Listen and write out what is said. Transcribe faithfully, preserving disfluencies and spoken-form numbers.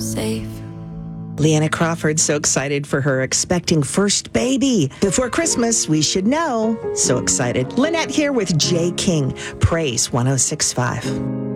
safe. Leanna Crawford, so excited for her expecting first baby. Before Christmas, we should know. So excited. Lynette here with Jay King, Praise one oh six point five.